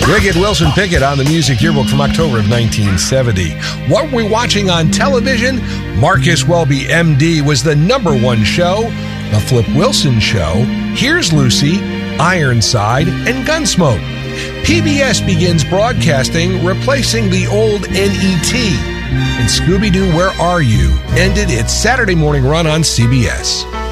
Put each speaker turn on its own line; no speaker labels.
Rickett Wilson Pickett on the Music Yearbook from October of 1970. What were we watching on television? Marcus Welby, MD, was the #1 show. The Flip Wilson Show, Here's Lucy, Ironside, and Gunsmoke. PBS begins broadcasting, replacing the old NET. And Scooby-Doo, Where Are You? Ended its Saturday morning run on CBS.